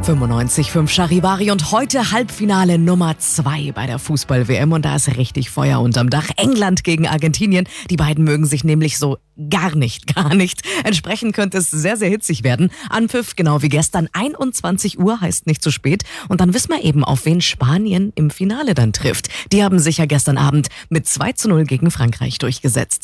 95,5 Charivari und heute Halbfinale Nummer 2 bei der Fußball-WM und da ist richtig Feuer unterm Dach. England gegen Argentinien. Die beiden mögen sich nämlich so gar nicht. Entsprechend könnte es sehr, sehr hitzig werden. Anpfiff, genau wie gestern, 21 Uhr, heißt nicht zu spät. Und dann wissen wir eben, auf wen Spanien im Finale dann trifft. Die haben sich ja gestern Abend mit 2:0 gegen Frankreich durchgesetzt.